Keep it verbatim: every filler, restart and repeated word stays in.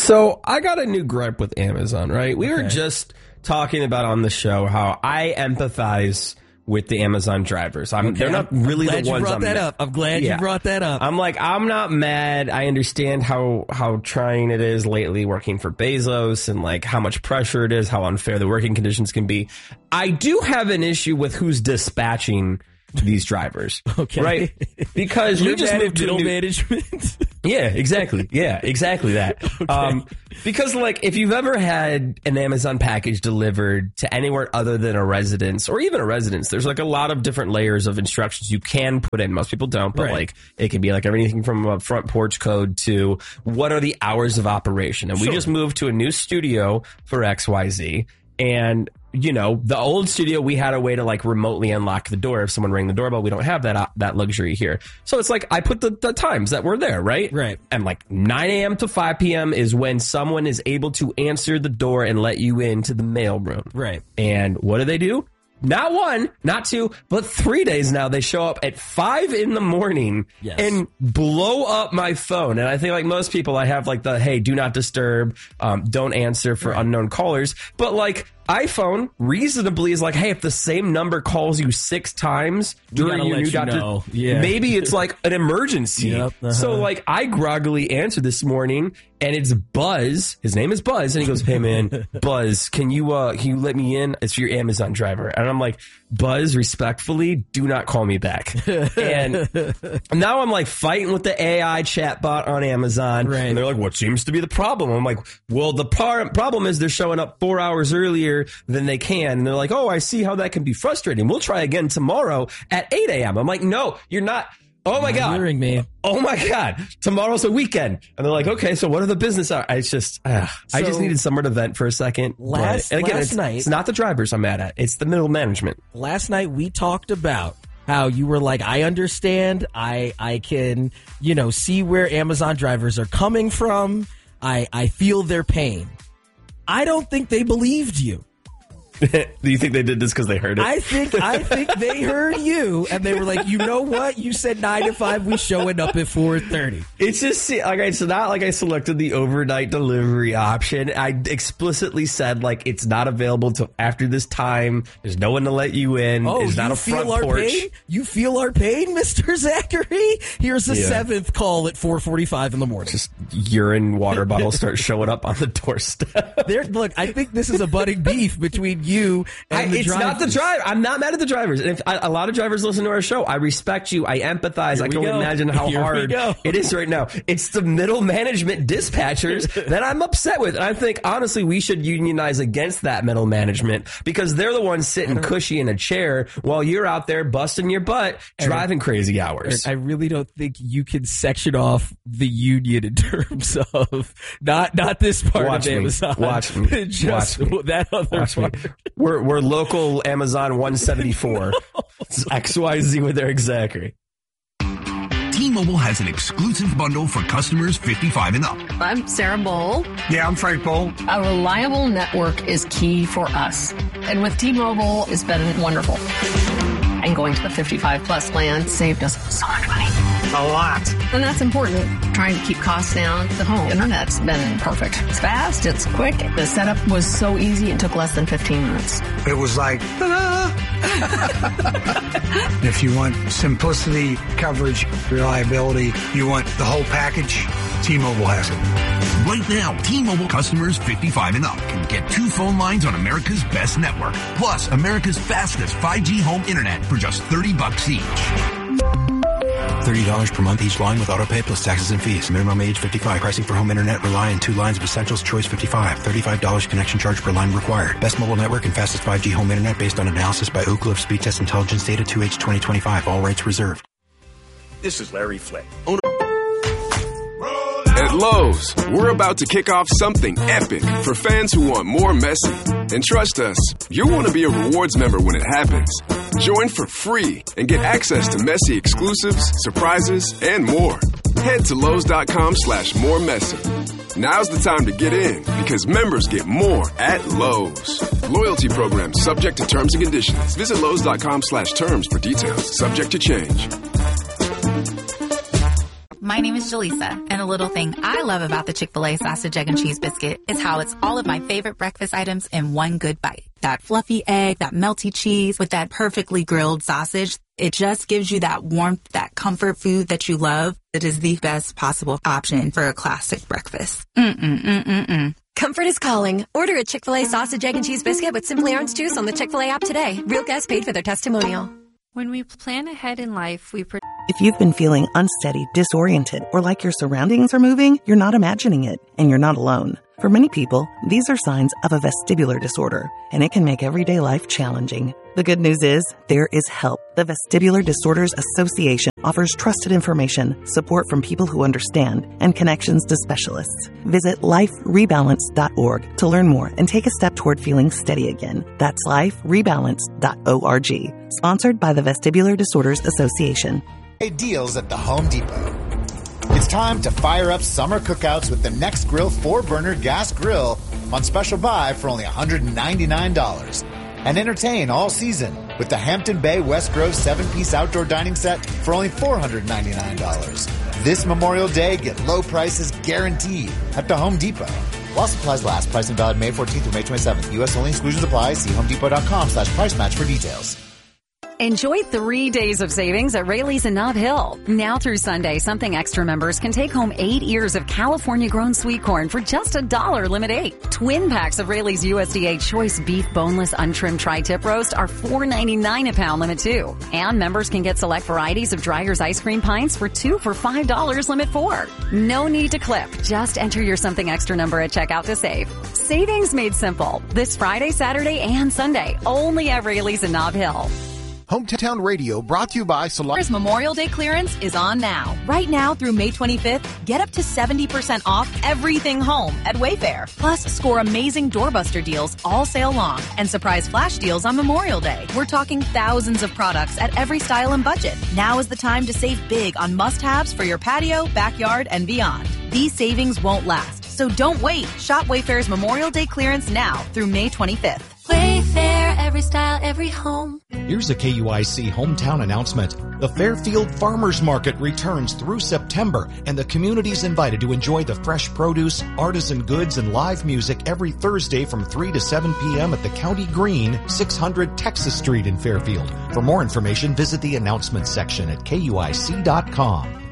So I got a new gripe with Amazon, right? We Okay. were just talking about on the show how I empathize with the Amazon drivers. I'm, Okay, they're not I'm really glad the ones you brought I'm that ma- up. I'm glad Yeah. you brought that up. I'm like, I'm not mad. I understand how, how trying it is lately working for Bezos and like how much pressure it is, how unfair the working conditions can be. I do have an issue with who's dispatching these drivers. Okay. Right? Because we You're just mad moved at to a middle new... management. Yeah, exactly. Yeah, exactly that. Okay. Um, because like if you've ever had an Amazon package delivered to anywhere other than a residence or even a residence, there's like a lot of different layers of instructions you can put in. Most people don't, but Right. like it can be like everything from a front porch code to what are the hours of operation. And we Sure. just moved to a new studio for X Y Z. And, you know, the old studio, we had a way to like remotely unlock the door if someone rang the doorbell. We don't have that uh, that luxury here. So it's like I put the, the times that were there, right? Right. And like nine a.m. to five p.m. is when someone is able to answer the door and let you into the mailroom. Right. And what do they do? Not one, not two, but three days now. They show up at five in the morning Yes. and blow up my phone. And I think like most people, I have like the, hey, do not disturb, um, don't answer for Right. unknown callers. But like iPhone reasonably is like, hey, if the same number calls you six times during gotta your let new you doctor, know. Yeah. maybe it's like an emergency. Yep, uh-huh. So like I groggily answered this morning and it's Buzz. His name is Buzz. And he goes, hey man, Buzz, can you, uh, can you let me in? It's your Amazon driver. And I'm like, Buzz, respectfully, do not call me back. And now I'm like fighting with the A I chatbot on Amazon. Right. And they're like, what seems to be the problem? I'm like, well, the par- problem is they're showing up four hours earlier than they can. And they're like, oh, I see how that can be frustrating. We'll try again tomorrow at eight a.m. I'm like, no, you're not. Oh my Not God. hearing me. Oh my God. Tomorrow's a weekend. And they're like, okay, so what are the business hours? It's just, uh, I just So- needed somewhere to vent for a second. Last- But- and again, last it's, night- it's not the drivers I'm mad at. It's the middle management. Last night we talked about how you were like, I understand. I I can, you know, see where Amazon drivers are coming from. I I feel their pain. I don't think they believed you. Do you think they did this because they heard it? I think I think they heard you and they were like, you know what? You said nine to five. We showing up at four thirty. It's just like it's not like I selected the overnight delivery option. I explicitly said like it's not available till after this time. There's no one to let you in. Oh, There's not you a front feel our porch. pain? You feel our pain, Mister Zachary? Here's the Yeah. seventh call at four forty-five in the morning. Just urine water bottles start showing up on the doorstep. There, look, I think this is a budding beef between you and I, the it's drivers. not the driver. I'm not mad at the drivers. And if I, a lot of drivers listen to our show, I respect you. I empathize. Here I we can only go. imagine how Here we hard go. it is right now. It's the middle management dispatchers that I'm upset with. And I think, honestly, we should unionize against that middle management because they're the ones sitting cushy in a chair while you're out there busting your butt, driving crazy hours. I really don't think you can section off the union in terms of not not this part Watch of me. Amazon. Watch me. Just Watch me. that other Watch me. part. We're, we're local Amazon one seventy-four. It's X Y Z with Eric Zachary. T-Mobile has an exclusive bundle for customers fifty-five and up. I'm Sarah Bowl. Yeah, I'm Frank Bowl. A reliable network is key for us. And with T-Mobile, it's been wonderful. And going to the fifty-five plus plan saved us so much money. A lot. And that's important. Trying to keep costs down. The home internet's been perfect. It's fast. It's quick. The setup was so easy. It took less than fifteen minutes. It was like, ta-da! If you want simplicity, coverage, reliability, you want the whole package, T-Mobile has it. Right now, T-Mobile customers fifty-five and up can get two phone lines on America's best network, plus America's fastest five G home internet for just thirty bucks each. thirty dollars per month each line with autopay plus taxes and fees. Minimum age fifty-five. Pricing for home internet rely on two lines of Essentials Choice fifty-five. thirty-five dollars connection charge per line required. Best mobile network and fastest five G home internet based on analysis by Ookla of Speed Test Intelligence data two H twenty twenty-five. All rights reserved. This is Larry Flick. At Lowe's, we're about to kick off something epic for fans who want more Messi. And trust us, you'll want to be a rewards member when it happens. Join for free and get access to Messi exclusives, surprises, and more. Head to Lowe's.com slash more Messi. Now's the time to get in because members get more at Lowe's. Loyalty program subject to terms and conditions. Visit Lowe's.com slash terms for details. Subject to change. my name is Jaleesa, and a little thing I love about the Chick-fil-A sausage, egg, and cheese biscuit is how it's all of my favorite breakfast items in one good bite. That fluffy egg, that melty cheese with that perfectly grilled sausage. It just gives you that warmth, that comfort food that you love. It is the best possible option for a classic breakfast. Mm-mm-mm-mm-mm. Comfort is calling. Order a Chick-fil-A sausage, egg, and cheese biscuit with Simply Orange Juice on the Chick-fil-A app today. Real guests paid for their testimonial. When we plan ahead in life, we... Pre- if you've been feeling unsteady, disoriented, or like your surroundings are moving, you're not imagining it, and you're not alone. For many people, these are signs of a vestibular disorder, and it can make everyday life challenging. The good news is, there is help. The Vestibular Disorders Association offers trusted information, support from people who understand, and connections to specialists. Visit life rebalance dot org to learn more and take a step toward feeling steady again. That's life rebalance dot org. Sponsored by the Vestibular Disorders Association. Deals at the Home Depot. It's time to fire up summer cookouts with the Next Grill four burner gas grill on special buy for only one hundred ninety-nine dollars. And entertain all season with the Hampton Bay West Grove seven piece outdoor dining set for only four hundred ninety-nine dollars. This Memorial Day, get low prices guaranteed at the Home Depot. While supplies last, pricing valid May fourteenth through May twenty-seventh. U S only, exclusions apply. See homedepot.com slash price match for details. Enjoy three days of savings at Rayleigh's in Nob Hill. Now through Sunday, Something Extra members can take home eight ears of California-grown sweet corn for just a dollar, limit eight. Twin packs of Rayleigh's U S D A Choice Beef Boneless Untrimmed Tri-Tip Roast are four ninety-nine a pound, limit two. And members can get select varieties of Dreyer's Ice Cream Pints for two for five dollars, limit four. No need to clip. Just enter your Something Extra number at checkout to save. Savings made simple. This Friday, Saturday, and Sunday. Only at Rayleigh's in Nob Hill. Hometown Radio brought to you by Solar. Memorial Day clearance is on now. Right now through May twenty-fifth, get up to seventy percent off everything home at Wayfair. Plus, score amazing doorbuster deals all sale long and surprise flash deals on Memorial Day. We're talking thousands of products at every style and budget. Now is the time to save big on must-haves for your patio, backyard, and beyond. These savings won't last, so don't wait. Shop Wayfair's Memorial Day clearance now through May twenty-fifth. Wayfair, every style, every home. Here's a K U I C hometown announcement. The Fairfield Farmers Market returns through September, and the community's invited to enjoy the fresh produce, artisan goods, and live music every Thursday from three to seven p.m. at the County Green, six hundred Texas Street in Fairfield. For more information, visit the announcements section at K U I C dot com.